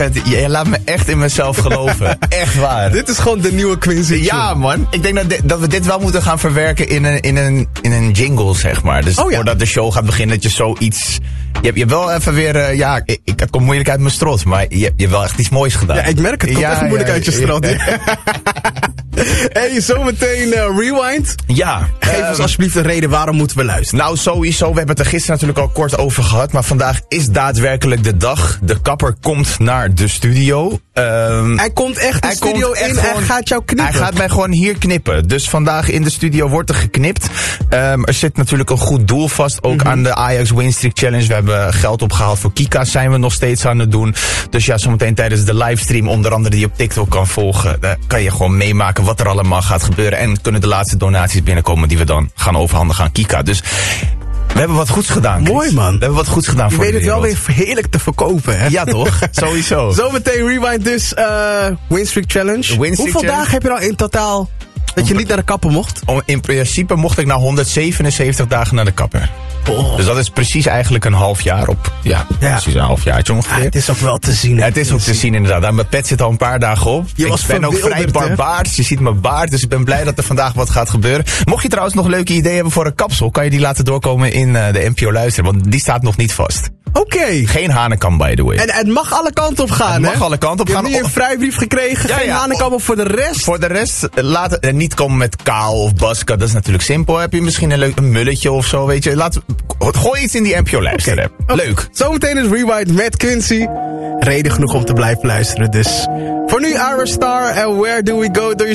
Je laat me echt in mezelf geloven. Echt waar. Dit is gewoon de nieuwe Quincy. Ja, man. Ik denk dat we dit wel moeten gaan verwerken in een jingle, zeg maar. Dus voordat de show gaat beginnen, dat je zoiets... Je hebt wel even weer... het komt moeilijk uit mijn strot, maar je hebt wel echt iets moois gedaan. Ja, ik merk het. Het komt echt moeilijk uit je strot. Ja. Hey, zometeen Rewind. Ja. Geef ons alsjeblieft een reden, waarom moeten we luisteren? Nou, sowieso. We hebben het er gisteren natuurlijk al kort over gehad. Maar vandaag is daadwerkelijk de dag. De kapper komt naar de studio. Hij komt echt de studio in en gaat jou knippen. Hij gaat mij gewoon hier knippen. Dus vandaag in de studio wordt er geknipt. Er zit natuurlijk een goed doel vast. Ook aan de Ajax Winstreak Challenge. We hebben geld opgehaald voor Kika. Zijn we nog steeds aan het doen. Dus ja, zometeen tijdens de livestream, onder andere die je op TikTok kan volgen, kan je gewoon meemaken wat er allemaal gaat gebeuren. En kunnen de laatste donaties binnenkomen die we dan gaan overhandigen aan Kika. Dus we hebben wat goeds gedaan, Chris. Mooi, man. We hebben wat goeds gedaan je voor weet de het wereld. wel weer heerlijk te verkopen, hè? Ja, toch? Sowieso. Zometeen Rewind dus. Winstreak Challenge. Hoeveel dagen heb je nou in totaal dat je niet naar de kapper mocht? In principe mocht ik na 177 dagen naar de kapper. Oh. Dus dat is precies eigenlijk een half jaar op. Ja, precies een half jaartje ongeveer. Ja, het is ook wel te zien. Het is ook te zien, inderdaad. En mijn pet zit al een paar dagen op. Ik ben ook vrij barbaars. Je ziet mijn baard. Dus ik ben blij dat er vandaag wat gaat gebeuren. Mocht je trouwens nog leuke ideeën hebben voor een kapsel, kan je die laten doorkomen in de NPO Luisteren. Want die staat nog niet vast. Oké. Geen Hanekamp, by the way. En het mag alle kanten op gaan, hè? Het mag alle kanten op gaan. Je hebt nu een vrijbrief gekregen. Geen Hanekamp op voor de rest. Voor de rest, laat het niet komen met Kaal of Baska. Dat is natuurlijk simpel. Heb je misschien een mulletje of zo, weet je. Gooi iets in die NPO Luisteren. Okay. Leuk. Zometeen is Rewind met Quincy. Reden genoeg om te blijven luisteren. Dus voor nu, Ira Star en Where Do We Go?